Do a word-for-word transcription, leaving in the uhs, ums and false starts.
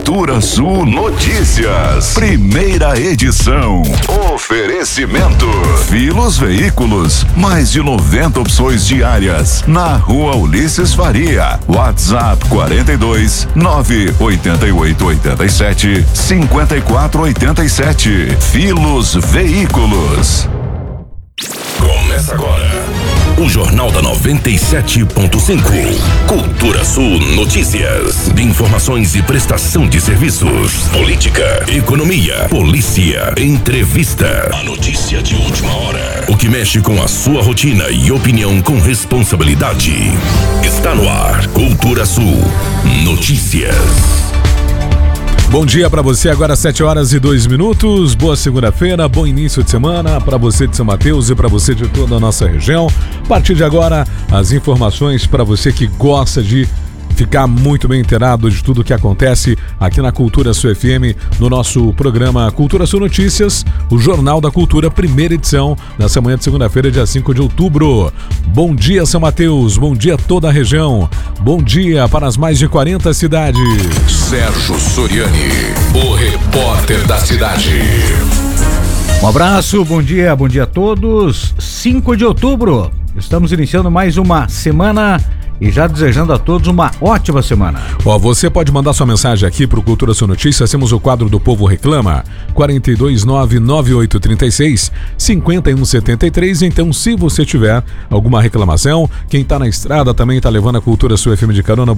Cultura Sul Notícias, primeira edição. Oferecimento Filos Veículos, mais de noventa opções diárias na Rua Ulisses Faria. WhatsApp quarenta e dois, nove oito oito oito sete, cinco quatro oito sete. Filos Veículos. Começa agora o Jornal da noventa e sete ponto cinco. Cultura Sul Notícias. De informações e prestação de serviços. Política, economia, polícia, entrevista. A notícia de última hora. O que mexe com a sua rotina e opinião com responsabilidade. Está no ar. Cultura Sul Notícias. Bom dia para você, agora sete horas e dois minutos, boa segunda-feira, bom início de semana para você de São Mateus e para você de toda a nossa região. A partir de agora, as informações para você que gosta de ficar muito bem inteirado de tudo que acontece aqui na Cultura Sul F M, no nosso programa Cultura Sul Notícias, o Jornal da Cultura, primeira edição, nessa manhã de segunda-feira, dia cinco de outubro. Bom dia, São Mateus, bom dia toda a região, bom dia para as mais de quarenta cidades. Sérgio Soriani, o repórter da cidade. Um abraço, bom dia, bom dia a todos. cinco de outubro, estamos iniciando mais uma semana e já desejando a todos uma ótima semana. Ó, você pode mandar sua mensagem aqui pro Cultura Sul Notícias, temos o quadro do Povo Reclama, quarenta e dois, nove nove oito três seis, cinco um sete três, então se você tiver alguma reclamação, quem tá na estrada também tá levando a Cultura Sul F M de carona,